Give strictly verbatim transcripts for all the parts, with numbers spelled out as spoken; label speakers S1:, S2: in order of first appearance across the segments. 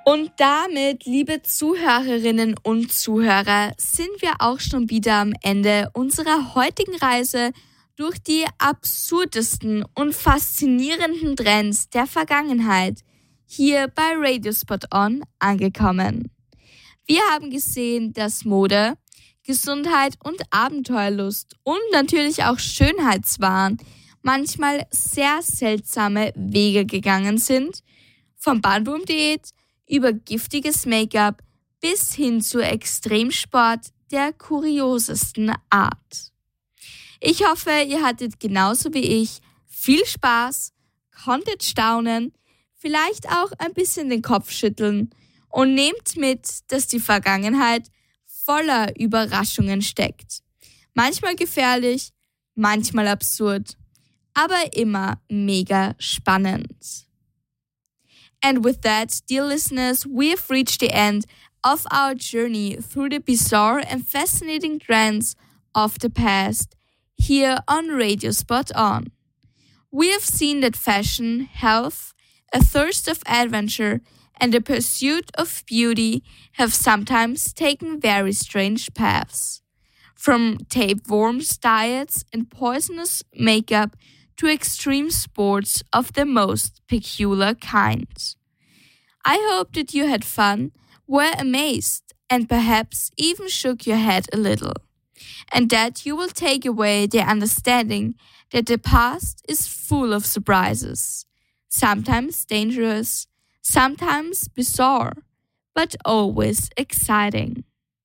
S1: Und damit, liebe Zuhörerinnen und Zuhörer, sind wir auch schon wieder am Ende unserer heutigen Reise durch die absurdesten und faszinierenden Trends der Vergangenheit hier bei Radio Spot On angekommen. Wir haben gesehen, dass Mode, Gesundheit und Abenteuerlust und natürlich auch Schönheitswahn manchmal sehr seltsame Wege gegangen sind, vom Bandwurmdiät über giftiges Make-up bis hin zu Extremsport der kuriosesten Art. Ich hoffe, ihr hattet genauso wie ich viel Spaß, konntet staunen, vielleicht auch ein bisschen den Kopf schütteln und nehmt mit, dass die Vergangenheit voller Überraschungen steckt. Manchmal gefährlich, manchmal absurd, aber immer mega spannend. And with that, dear listeners, we have reached the end of our journey through the bizarre and fascinating trends of the past here on Radio Spot On. We have seen that fashion, health, a thirst of adventure, and the pursuit of beauty have sometimes taken very strange paths. From tapeworms, diets, and poisonous makeup to extreme sports of the most peculiar kind. I hope that you had fun, were amazed, and perhaps even shook your head a little, and that you will take away the understanding that the past is full of surprises, sometimes dangerous, sometimes bizarre, but always exciting.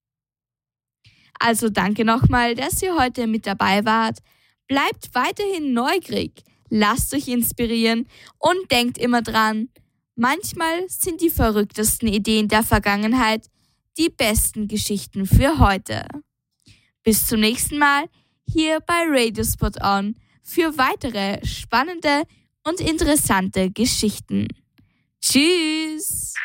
S1: Also danke nochmal, dass ihr heute mit dabei wart. Bleibt weiterhin neugierig, lasst euch inspirieren und denkt immer dran, manchmal sind die verrücktesten Ideen der Vergangenheit die besten Geschichten für heute. Bis zum nächsten Mal hier bei Radio Spot On für weitere spannende und interessante Geschichten. Tschüss!